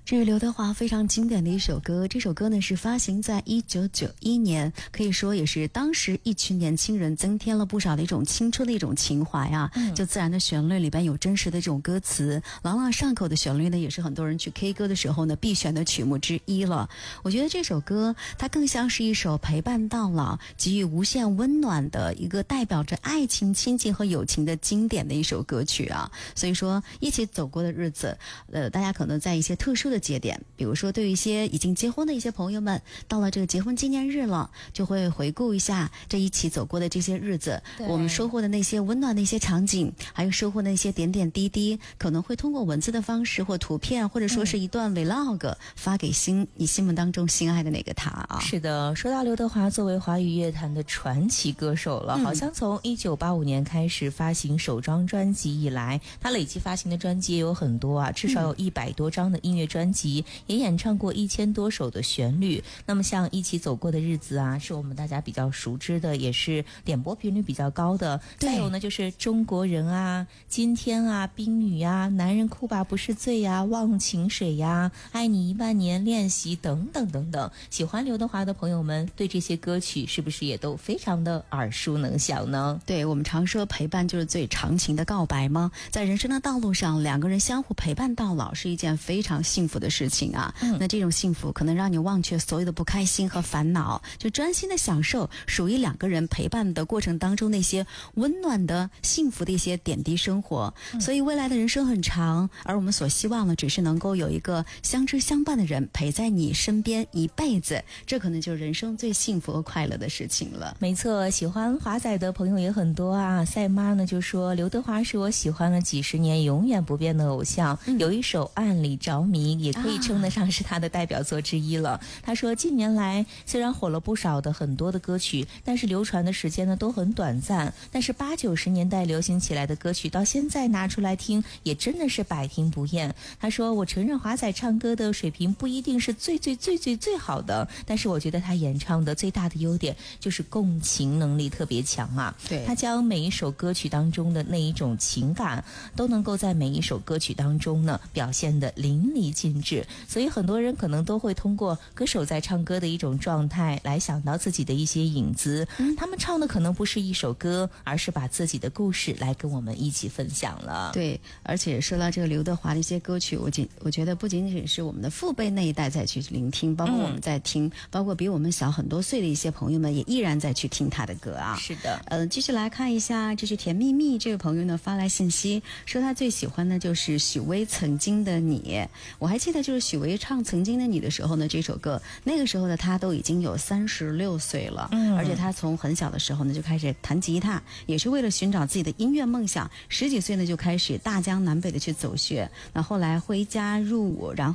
这是刘德华非常经典的一首歌，这首歌呢是发行在1991年，可以说也是当时一群年轻人增添了不少的一种青春的一种情怀啊。就自然的旋律里边有真实的这种歌词，朗朗上口的旋律呢，也是很多人去 K 歌的时候呢必选的曲目之一了。我觉得这首歌它更像是一首陪伴到老、给予无限温暖的一个代表着爱情、亲情和友情的经典的一首歌曲啊。所以说，一起走过的日子，大家可能在一些特殊的节点，比如说对于一些已经结婚的一些朋友们，到了这个结婚纪念日了，就会回顾一下这一起走过的这些日子，我们收获的那些温暖的一些场景，还有收获的一些点点滴滴，可能会通过文字的方式或图片，或者说是一段 vlog 发给你心目当中心爱的那个他啊。 是的，说到刘德华作为华语乐坛的传奇歌手了，好像从1985年开始发行首张专辑以来，他累计发行的专辑也有很多啊，至少有100多张的音乐专辑，也演唱过1000多首的旋律。那么像一起走过的日子啊，是我们大家比较熟知的，也是点播频率比较高的。再有呢就是中国人啊、今天啊、冰雨啊、男人哭吧不是罪啊、忘情水呀、爱你10000年、练习等等等等。喜欢刘德华的朋友们对这些歌曲是不是也都非常的耳熟能详呢？ 对，我们常说陪伴就是最长情的告白吗？在人生的道路上，两个人相互陪伴到老是一件非常幸福的事情啊。那这种幸福可能让你忘却所有的不开心和烦恼，就专心的享受属于两个人陪伴的过程当中那些温暖的幸福的一些点滴生活。所以未来的人生很长，而我们所希望的只是能够有一个相知相伴的人陪在你身边一辈子，这可能就是人生最幸福和快乐的事情了。 没错，喜欢华仔的朋友也很多啊。赛妈呢就说，刘德华是我喜欢了几十年永远不变的偶像，有一首《暗里着迷》也可以称得上是他的代表作之一了。他说近年来虽然火了不少的很多的歌曲，但是流传的时间呢都很短暂，但是80、90年代流行起来的歌曲到现在拿出来听也真的是百听不厌。他说我承认华仔唱歌的水平不一定是最好的，但是我觉得他演唱的最大的优点就是共情能力特别强啊。 对， 他将每一首歌曲当中的那一种情感都能够在每一首歌曲当中呢表现得淋漓尽致，所以很多人可能都会通过歌手在唱歌的一种状态来想到自己的一些影子。他们唱的可能不是一首歌，而是把自己的故事来跟我们一起分享了。 对，而且说到这个刘德华的一些歌曲，我觉得不仅仅是我们的父辈那一代在去聆听，包括我们在听，包括比我们小很多岁的一些朋友们也依然在去听他的歌啊。 是的， 继续来看一下，这是甜蜜蜜这位朋友呢发来信息说他最喜欢的就是许巍曾经的你。我还记得就是许巍唱曾经的你的时候呢，这首歌那个时候的他都已经有36岁了，而且他从很小的时候呢就开始弹吉他，也是为了寻找自己的音乐梦想，10几岁呢就开始大江南北的去走学，那后来回家入伍，然后